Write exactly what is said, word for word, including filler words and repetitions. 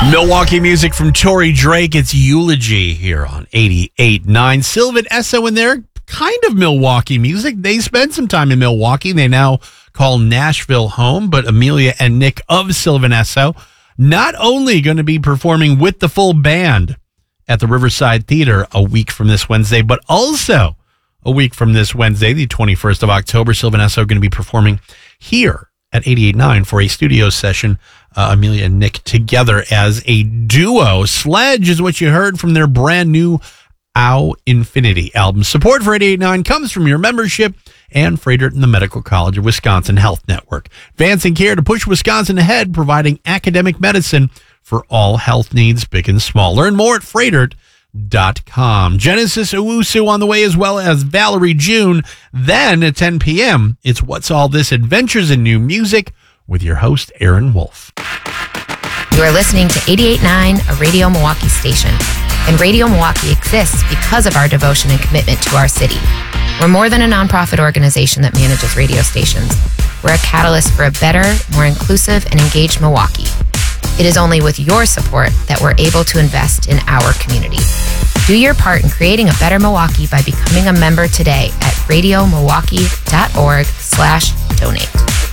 Milwaukee music from Tori Drake. It's Eulogy here on eighty-eight point nine. Sylvan Esso in there, kind of Milwaukee music. They spent some time in Milwaukee. They now call Nashville home, but Amelia and Nick of Sylvan Esso not only going to be performing with the full band at the Riverside Theater a week from this Wednesday, but also a week from this Wednesday, the twenty-first of October, Sylvan Esso going to be performing here at eighty-eight point nine for a studio session. Uh, Amelia and Nick together as a duo. Sledge is what you heard from their brand new Ow Infinity album. Support for eighty-eight point nine comes from your membership and Fredericton, the Medical College of Wisconsin Health Network. Advancing care to push Wisconsin ahead, providing academic medicine for all health needs, big and small. Learn more at Fredert dot com. Genesis Owusu on the way, as well as Valerie June. Then at ten p.m., it's What's All This? Adventures in New Music with your host, Aaron Wolf. You are listening to eighty-eight point nine, a Radio Milwaukee station. And Radio Milwaukee exists because of our devotion and commitment to our city. We're more than a nonprofit organization that manages radio stations. We're a catalyst for a better, more inclusive, and engaged Milwaukee. It is only with your support that we're able to invest in our community. Do your part in creating a better Milwaukee by becoming a member today at radio milwaukee dot org slash donate.